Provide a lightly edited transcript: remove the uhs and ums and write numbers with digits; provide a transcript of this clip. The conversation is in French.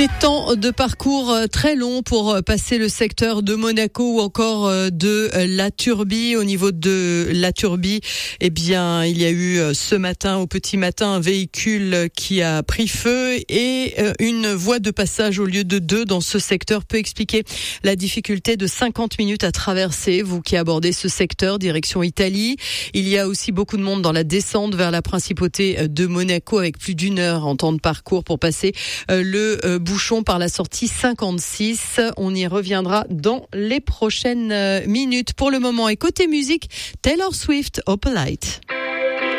Des temps de parcours très longs pour passer le secteur de Monaco ou encore de la Turbie. Au niveau de la Turbie, eh bien, il y a eu ce matin, au petit matin, un véhicule qui a pris feu et une voie de passage au lieu de 2 dans ce secteur peut expliquer la difficulté de 50 minutes à traverser. Vous qui abordez ce secteur, direction Italie. Il y a aussi beaucoup de monde dans la descente vers la principauté de Monaco avec plus d'1 heure en temps de parcours pour passer le bouchon par la sortie 56. On y reviendra dans les prochaines minutes. Pour le moment, et côté musique, Taylor Swift, Opalite.